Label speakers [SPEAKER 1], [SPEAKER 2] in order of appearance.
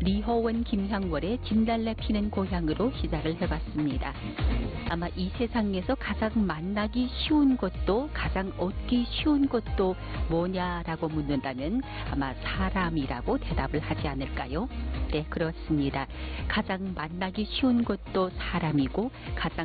[SPEAKER 1] 리허원 김향월의 진달래 피는 고향으로 시작을 해봤습니다. 아마 이 세상에서 가장 만나기 쉬운 것도 가장 얻기 쉬운 것도 뭐냐라고 묻는다면 아마 사람이라고 대답을 하지 않을까요? 네, 그렇습니다. 가장 만나기 쉬운 것도 사람이고 가장